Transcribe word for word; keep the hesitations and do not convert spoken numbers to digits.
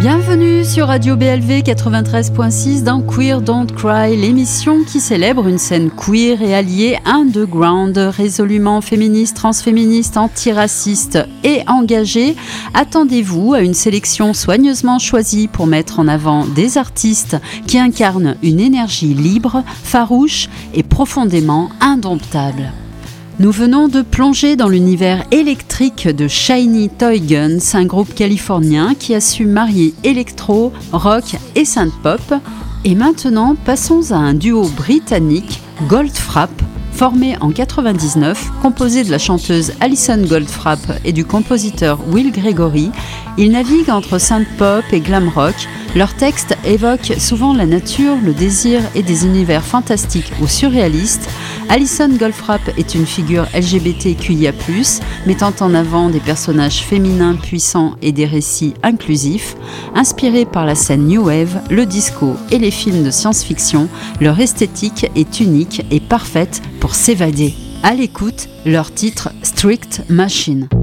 Bienvenue sur Radio B L V quatre-vingt-treize point six dans Queer Don't Cry, l'émission qui célèbre une scène queer et alliée underground, résolument féministe, transféministe, antiraciste et engagée. Attendez-vous à une sélection soigneusement choisie pour mettre en avant des artistes qui incarnent une énergie libre, farouche et profondément indomptable. Nous venons de plonger dans l'univers électrique de Shiny Toy Guns, un groupe californien qui a su marier électro, rock et synth-pop. Et maintenant, passons à un duo britannique, Goldfrapp, formé en quatre-vingt-dix-neuf, composé de la chanteuse Alison Goldfrapp et du compositeur Will Gregory. Ils naviguent entre synth-pop et glam rock. Leurs textes évoquent souvent la nature, le désir et des univers fantastiques ou surréalistes. Alison Goldfrapp est une figure L G B T Q I A plus, mettant en avant des personnages féminins puissants et des récits inclusifs. Inspirés par la scène New Wave, le disco et les films de science-fiction, leur esthétique est unique et parfaite pour s'évader. À l'écoute, leur titre Strict Machine.